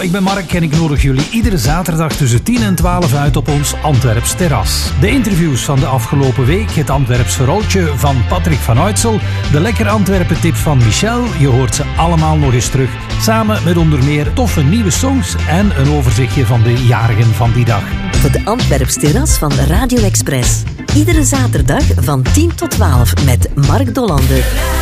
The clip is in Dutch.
ik ben Mark en ik nodig jullie iedere zaterdag tussen 10 en 12 uit op ons Antwerps terras. De interviews van de afgelopen week, het Antwerps verhaaltje van Patrick van Uytsel, de lekker Antwerpen tips van Michel, je hoort ze allemaal nog eens terug. Samen met onder meer toffe nieuwe songs en een overzichtje van de jarigen van die dag. Op het Antwerps terras van Radio Express. Iedere zaterdag van 10 tot 12 met Mark Dollander.